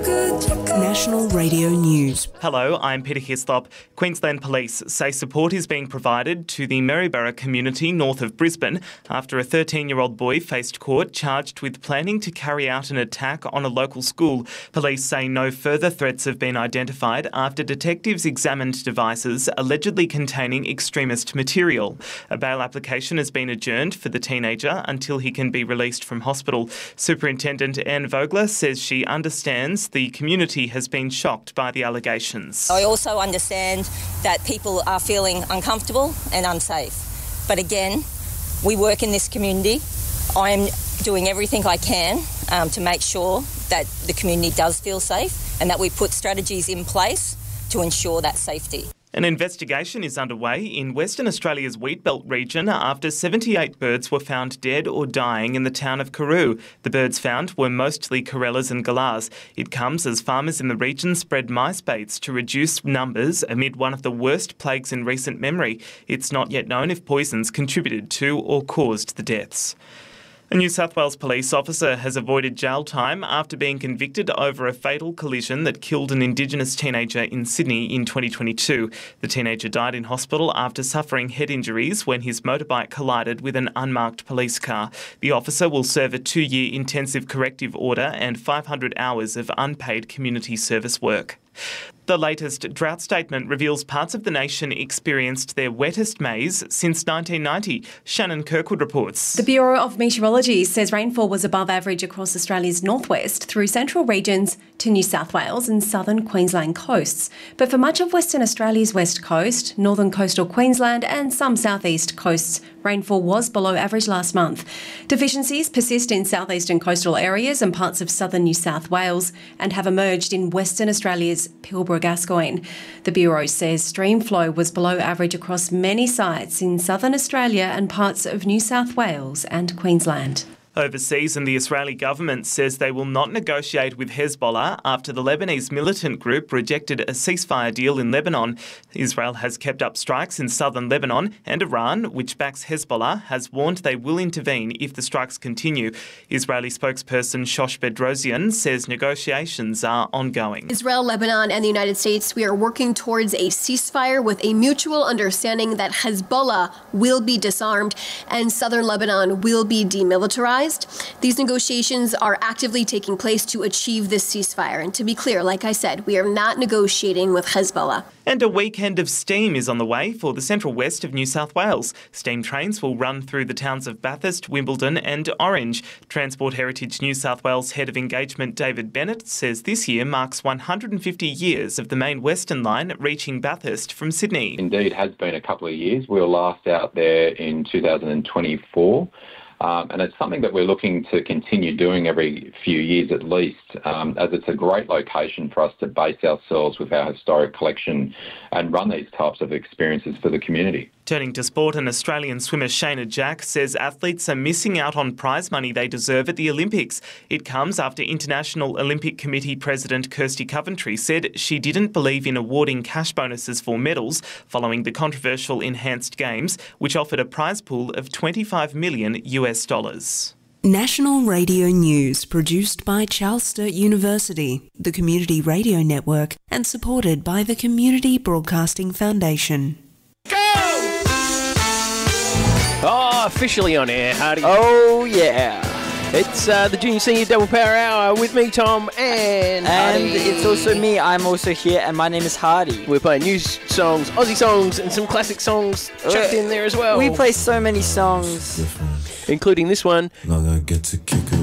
National Radio News. Hello, I'm Peter Hislop. Queensland Police say support is being provided to the Maryborough community north of Brisbane after a 13-year-old boy faced court charged with planning to carry out an attack on a local school. Police say no further threats have been identified after detectives examined devices allegedly containing extremist material. A bail application has been adjourned for the teenager until he can be released from hospital. Superintendent Anne Vogler says she understands the community has been shocked by the allegations. I also understand that people are feeling uncomfortable and unsafe. But again, we work in this community. I'm doing everything I can to make sure that the community does feel safe and that we put strategies in place to ensure that safety. An investigation is underway in Western Australia's Wheatbelt region after 78 birds were found dead or dying in the town of Karoo. The birds found were mostly corellas and galahs. It comes as farmers in the region spread mice baits to reduce numbers amid one of the worst plagues in recent memory. It's not yet known if poisons contributed to or caused the deaths. A New South Wales police officer has avoided jail time after being convicted over a fatal collision that killed an Indigenous teenager in Sydney in 2022. The teenager died in hospital after suffering head injuries when his motorbike collided with an unmarked police car. The officer will serve a 2-year intensive corrective order and 500 hours of unpaid community service work. The latest drought statement reveals parts of the nation experienced their wettest Mays since 1990. Shannon Kirkwood reports. The Bureau of Meteorology says rainfall was above average across Australia's northwest through central regions to New South Wales and southern Queensland coasts. But for much of Western Australia's west coast, northern coastal Queensland and some southeast coasts, rainfall was below average last month. Deficiencies persist in southeastern coastal areas and parts of southern New South Wales and have emerged in Western Australia's Pilbara-Gascoyne. The Bureau says stream flow was below average across many sites in southern Australia and parts of New South Wales and Queensland. Overseas, and the Israeli government says they will not negotiate with Hezbollah after the Lebanese militant group rejected a ceasefire deal in Lebanon. Israel has kept up strikes in southern Lebanon, and Iran, which backs Hezbollah, has warned they will intervene if the strikes continue. Israeli spokesperson Shosh Bedrosian says negotiations are ongoing. Israel, Lebanon and the United States, we are working towards a ceasefire with a mutual understanding that Hezbollah will be disarmed and southern Lebanon will be demilitarized. These negotiations are actively taking place to achieve this ceasefire. And to be clear, like I said, we are not negotiating with Hezbollah. And a weekend of steam is on the way for the central west of New South Wales. Steam trains will run through the towns of Bathurst, Wimbledon and Orange. Transport Heritage New South Wales Head of Engagement David Bennett says this year marks 150 years of the main Western Line reaching Bathurst from Sydney. Indeed, has been a couple of years. We were last out there in 2024. And it's something that we're looking to continue doing every few years at least, as it's a great location for us to base ourselves with our historic collection and run these types of experiences for the community. Turning to sport, an Australian swimmer Shayna Jack says athletes are missing out on prize money they deserve at the Olympics. It comes after International Olympic Committee President Kirsty Coventry said she didn't believe in awarding cash bonuses for medals following the controversial Enhanced Games, which offered a prize pool of $25 million. National Radio News, produced by Charles Sturt University, the Community Radio Network, and supported by the Community Broadcasting Foundation. Oh, officially on air, Hardy. Oh, yeah. It's the Junior Senior Double Power Hour with me, Tom, and Hardy. And it's also me. I'm also here, and my name is Hardy. We're playing new songs, Aussie songs, and some classic songs chucked in there as well. We play so many songs. Including this one. Not gonna get to kick it